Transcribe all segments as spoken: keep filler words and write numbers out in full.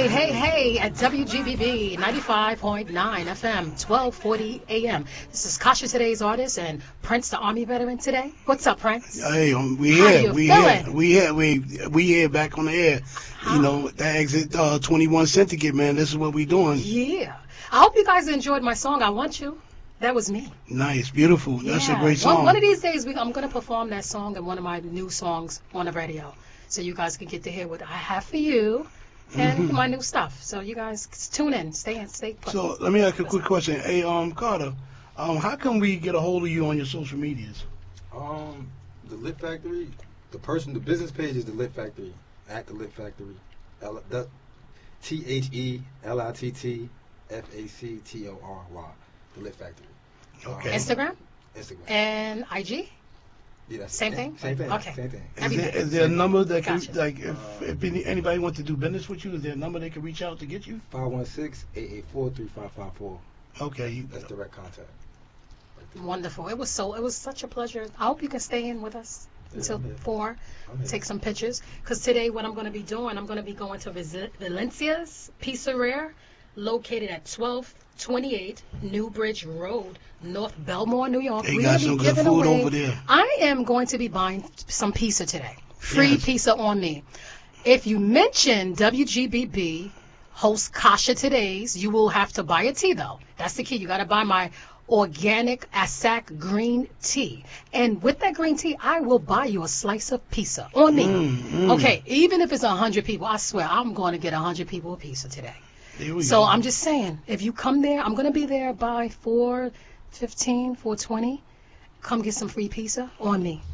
Hey, hey, hey, at W G B B ninety-five point nine F M, twelve forty A M. This is Kasha, today's artist, and Prince, the Army veteran today. What's up, Prince? Hey, um, we How here, you we feeling? here, we here, we we here back on the air. How? You know, the exit uh, twenty-one cent ticket, man. This is what we doing. Yeah. I hope you guys enjoyed my song, I Want You. That was me. Nice, beautiful. That's Yeah. a great song. One, one of these days, we, I'm going to perform that song in one of my new songs on the radio. So you guys can get to hear what I have for you and Mhm. my new stuff. So you guys tune in, stay in, stay put. So let me ask you a quick question. Hey, um, Carter, um, how can we get a hold of you on your social medias? Um, the Lit Factory, the person, the business page is the Lit Factory, at the Lit Factory, L, the, T H E L I T T F A C T O R Y, the Lit Factory. Okay. Um, Instagram Instagram. and I G? Yeah, that's Same the thing? Same thing. Okay. Same thing. Is Everything. there, is there a number that can, Gotcha. like, if, if any, anybody wants to do business with you, is there a number they can reach out to get you? five one six, eight eight four, three five five four. Okay. You, That's direct contact. Right there. Wonderful. It was so. It was such a pleasure. I hope you can stay in with us Yeah, until I'm here. four. I'm here. Take some pictures. Because today, what I'm going to be doing, I'm going to be going to Vis- Valencia's Pizzeria, located at twelve twenty-eight Newbridge Road, North Belmore, New York. They We're got gonna be some good giving food away- over there. I am going to be buying some pizza today. Free Yes. pizza on me. If you mention W G B B host Kasha Today's, you will have to buy a tea though. That's the key. You got to buy my organic Asak green tea. And with that green tea, I will buy you a slice of pizza on me. Mm, mm. Okay, even if it's a hundred people, I swear I'm going to get a hundred people a pizza today. There we So go. I'm just saying, if you come there, I'm going to be there by four fifteen, four twenty. Come get some free pizza on me.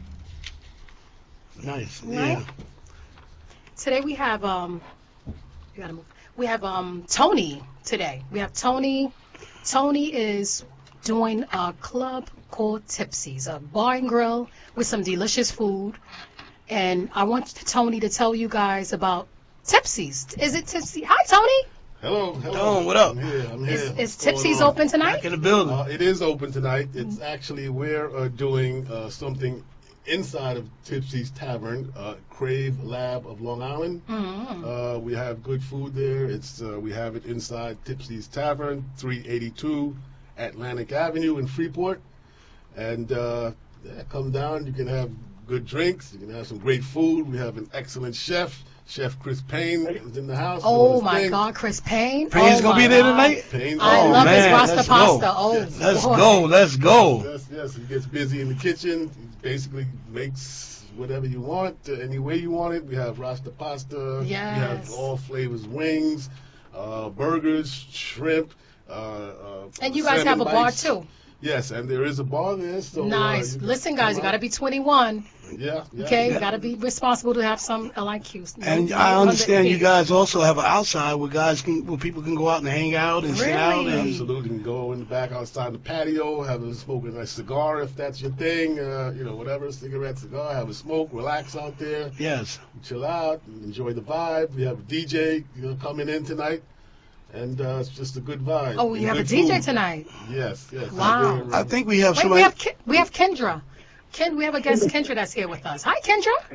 Nice. Right? Yeah. Today we have um, you gotta move. We have um Tony today. We have Tony. Tony is doing a club called Tipsy's, a bar and grill with some delicious food. And I want Tony to tell you guys about Tipsy's. Is it Tipsy? Hi, Tony. Hello, hello. Tone, what up? I'm here. I'm here. Is, is What's going Tipsy's on? open tonight? Back in the building. Uh, it is open tonight. It's actually we're uh, doing uh, something inside of Tipsy's Tavern, uh, Crave Lab of Long Island. Mm-hmm. Uh, we have good food there. It's uh, we have it inside Tipsy's Tavern, three eighty-two Atlantic Avenue in Freeport. And uh, yeah, come down. You can have good drinks. You can have some great food. We have an excellent chef. Chef Chris Payne is in the house. doing Oh his my thing. God, Chris Payne. Payne's oh gonna my be there God. tonight? Payne's I Oh, love his man, rasta let's pasta. go. Oh, Let's boy. go. Let's go. Yes, yes. He gets busy in the kitchen. He basically makes whatever you want, uh, any way you want it. We have rasta pasta. We have Yes. all flavors, wings, uh, burgers, shrimp. Uh, uh, And you guys salmon have a bar bites. too. Yes, and there is a bar there. So, uh, Nice. you can Listen, guys, you come got to out. be twenty-one. Yeah, yeah. Okay, Yeah. you got to be responsible to have some L I Qs. No- And no I understand you underage. guys also have an outside where guys can, where people can go out and hang out and sit out Really? and Absolutely. You can go in the back outside the patio, have a smoke a nice cigar if that's your thing. Uh, you know, whatever, cigarette, cigar, have a smoke, relax out there. yes. Chill out, enjoy the vibe. We have a D J you know, coming in tonight, and uh, it's just a good vibe. Oh, and you have a good D J food. tonight. Yes, yes. Wow. I think we have Wait, somebody. we have Ken- we have Kendra. Ken, we have a guest, Kendra, that's here with us. Hi, Kendra.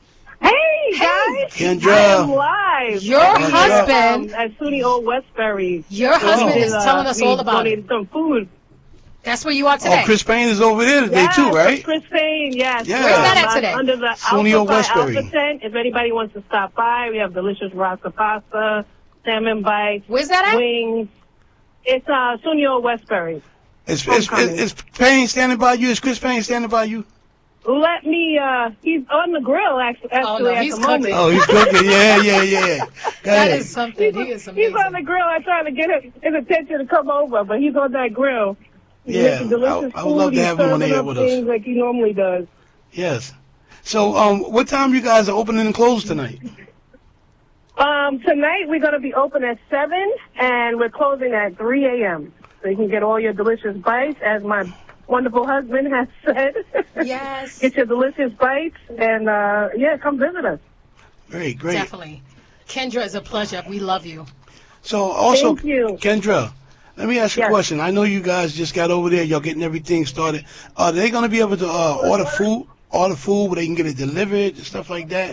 Hey guys, Kendra. I am live. Your I'm husband- um, at SUNY Old Westbury. Your husband We is did, uh, telling us we all about donated it. some food. That's where you are today. Oh, Chris Payne is over there today Yes, too, right? Chris Payne, yes. Yeah. Where's that at Um, today? Under the SUNY Alpha Old Phi Westbury. Alpha tent. If anybody wants to stop by, we have delicious rasta pasta, salmon bites, Where's that at? wings. It's uh, SUNY Old Westbury. Is, is, is, is Payne standing by you? Is Chris Payne standing by you? Let me, uh, he's on the grill actually, Oh, actually no, at he's the moment. cooking. Oh, he's cooking. Yeah, yeah, yeah. Go That ahead. is something. He is amazing. He's on the grill. I'm trying to get his, his attention to come over, but he's on that grill. He's Yeah, making delicious I- I would love food. to He's have him on serving the air up with us. things like he normally does. Yes. So, um, what time you guys are opening and closed tonight? Um, tonight we're going to be open at seven, and we're closing at three a.m. So you can get all your delicious bites, as my wonderful husband has said. Yes. Get your delicious bites, and, uh, yeah, come visit us. Great, great. Definitely. Kendra, it's a pleasure. We love you. So, also, Thank you. Kendra, let me ask you a Yes. question. I know you guys just got over there. Y'all getting everything started. Are they going to be able to uh, order food, order food where they can get it delivered and stuff like that?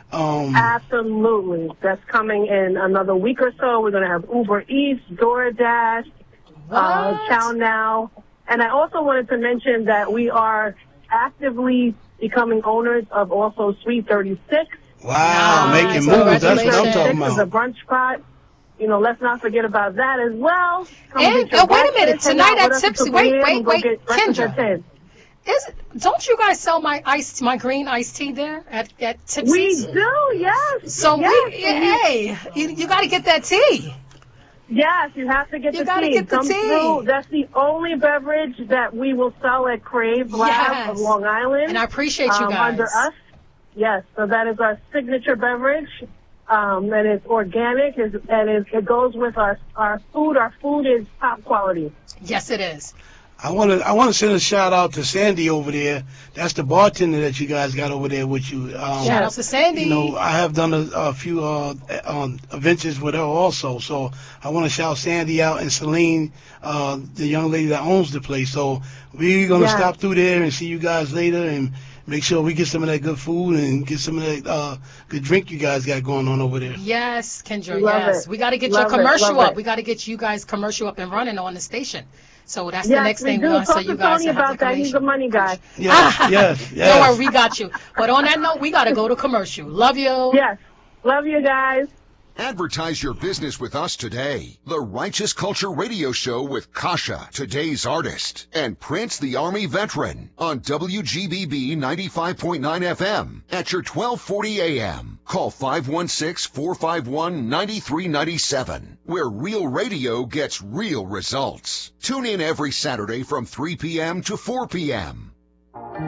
Um, Absolutely. That's coming in another week or so. We're going to have Uber Eats, DoorDash, uh, What? Chow Now. And I also wanted to mention that we are actively becoming owners of also Suite thirty-six. wow, Nice. making moves. That's what I'm Congratulations. talking This is a about. brunch spot. You know, let's not forget about that as well. Come And- get your oh, wait a minute. breakfast, hang Tonight out at with us Tipsy. two Wait, p m wait, and go wait. get breakfast Kendra. at ten. Is don't you guys sell my iced my green iced tea there at at We Tipsy's? do, yes. So yes. we, hey, you, you got to get that tea. Yes, you have to get You the gotta tea. get the Come tea. through. That's the only beverage that we will sell at Crave Lab Yes. of Long Island. And I appreciate you um, guys. Under us. Yes, so that is our signature beverage. Um, and it's organic, is- and it, it goes with our our food. Our food is top quality. Yes, it is. I want to I want to send a shout out to Sandy over there. That's the bartender that you guys got over there with you. Um, Shout out to Sandy. You know, I have done a, a few uh, um, adventures with her also. So I want to shout Sandy out and Celine, uh, the young lady that owns the place. So we're gonna Yeah. stop through there and see you guys later and make sure we get some of that good food and get some of that uh, good drink you guys got going on over there. Yes, Kendra. Love yes, it. we got to get Love your it, commercial love up. it. We got to get you guys commercial up and running on the station. So that's yes, the next we thing do. we're gonna Talk say. You to guys Tony have about the that. He's the commercial. money guy. Yes, yes, Don't yes. worry, we got you. But on that note, we got to go to commercial. Love you. Yes. Love you guys. Advertise your business with us today. The Righteous Culture Radio Show with Kasha, today's artist, and Prince the Army veteran on W G B B ninety-five point nine F M at your twelve forty A M. Call five one six, four five one, nine three nine seven, where real radio gets real results. Tune in every Saturday from three p m to four p m